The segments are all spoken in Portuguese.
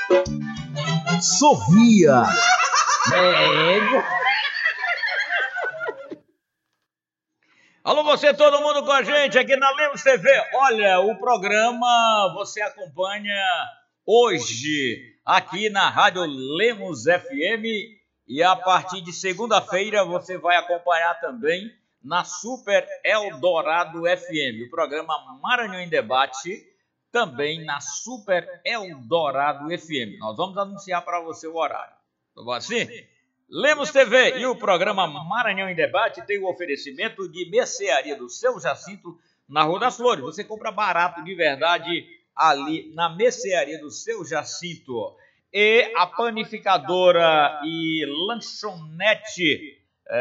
Sorria. Alô, você, todo mundo com a gente aqui na Lemos TV. Olha, o programa você acompanha hoje aqui na Rádio Lemos FM e a partir de segunda-feira você vai acompanhar também na Super Eldorado FM, o programa Maranhão em Debate, também na Super Eldorado FM. Nós vamos anunciar para você o horário. Tá bom assim? Lemos TV e o programa Maranhão em Debate tem o oferecimento de mercearia do Seu Jacinto na Rua das Flores. Você compra barato de verdade ali na mercearia do Seu Jacinto. E a panificadora e lanchonete,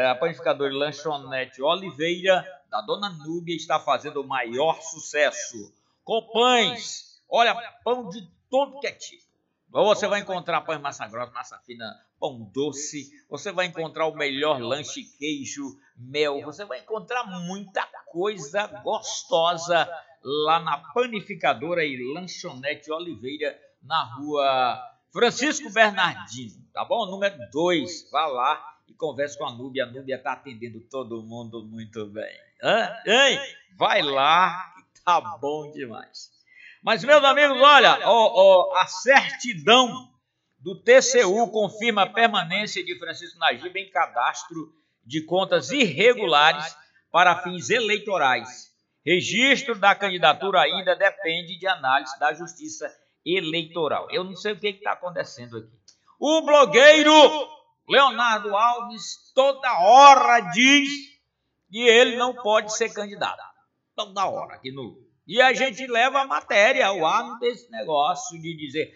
Oliveira, da Dona Núbia, está fazendo o maior sucesso. Com pães, olha, pão de todo que é tipo. Você vai encontrar pão massa grossa, massa fina, pão doce. Você vai encontrar o melhor lanche, queijo, mel. Você vai encontrar muita coisa gostosa lá na panificadora e lanchonete Oliveira, na Rua Francisco Bernardino, tá bom? Número 2. Vá lá e converse com a Núbia. A Núbia está atendendo todo mundo muito bem. Hein? Vai lá, que tá bom demais. Mas, meus amigos, olha, a certidão do TCU confirma a permanência de Francisco Najib em cadastro de contas irregulares para fins eleitorais. Registro da candidatura ainda depende de análise da Justiça Eleitoral. Eu não sei o que está acontecendo aqui. O blogueiro Leonardo Alves toda hora diz que ele não pode ser candidato. Toda hora aqui no... E a gente leva a matéria ao ar, não tem esse negócio de dizer,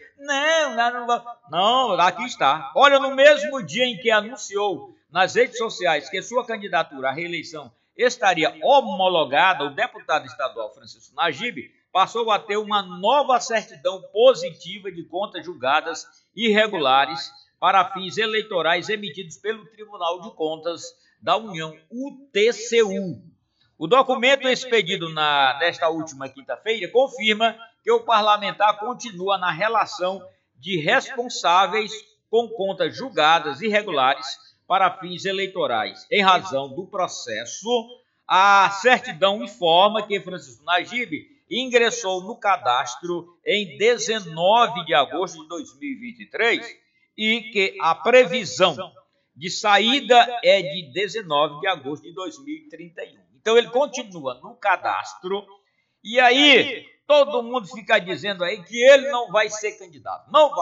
não, aqui está. Olha, no mesmo dia em que anunciou nas redes sociais que sua candidatura à reeleição estaria homologada, o deputado estadual Francisco Najib passou a ter uma nova certidão positiva de contas julgadas irregulares para fins eleitorais emitidos pelo Tribunal de Contas da União, o TCU. O documento expedido nesta última quinta-feira confirma que o parlamentar continua na relação de responsáveis com contas julgadas irregulares para fins eleitorais. Em razão do processo, a certidão informa que Francisco Najib ingressou no cadastro em 19 de agosto de 2023 e que a previsão de saída é de 19 de agosto de 2031. Então, ele continua no cadastro e aí todo mundo fica dizendo aí que ele não vai ser candidato. Não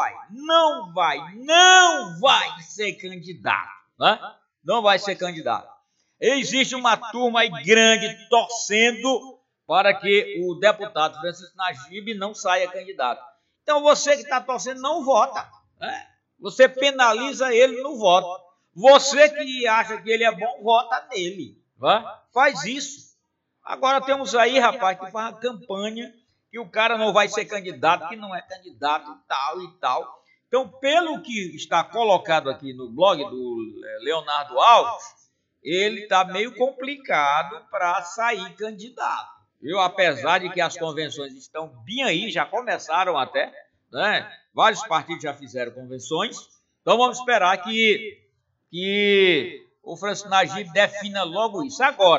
vai ser candidato. Né? Não vai ser candidato. Existe uma turma aí grande torcendo para que o deputado Francisco Najib não saia candidato. Então, você que está torcendo não vota. Né? Você penaliza ele no voto. Você que acha que ele é bom, vota nele. Faz isso. Agora temos aí, rapaz, que faz uma campanha que o cara não vai ser candidato, que não é candidato e tal e tal. Então, pelo que está colocado aqui no blog do Leonardo Alves, ele está meio complicado para sair candidato. Viu? Apesar de que as convenções estão bem aí, já começaram até, né? Vários partidos já fizeram convenções. Então, vamos esperar que o Francisco Najib defina logo isso. Agora,